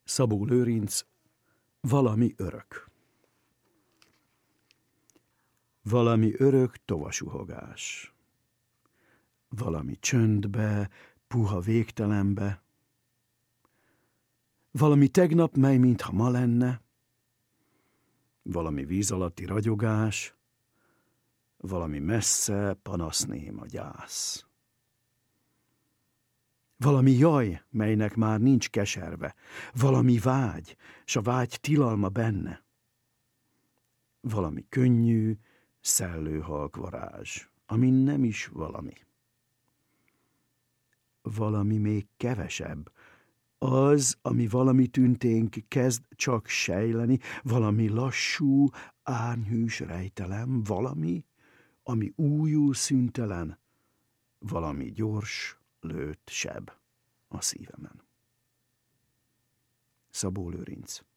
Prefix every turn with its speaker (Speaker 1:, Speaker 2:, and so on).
Speaker 1: Szabó Lőrinc, valami örök. Valami örök tovasuhogás. Valami csöndbe, puha végtelenbe. Valami tegnap, mely mintha ma lenne. Valami víz alatti ragyogás. Valami messze, panasznéma gyász. Valami jaj, melynek már nincs keserve. Valami vágy, s a vágy tilalma benne. Valami könnyű, szellőhalk varázs, amin nem is valami. Valami még kevesebb, az, ami valami tünténk kezd csak sejleni, valami lassú, árnyhűs rejtelem, valami, ami újul szüntelen, valami gyors, lőtt seb a szívemen. Szabó Lőrinc.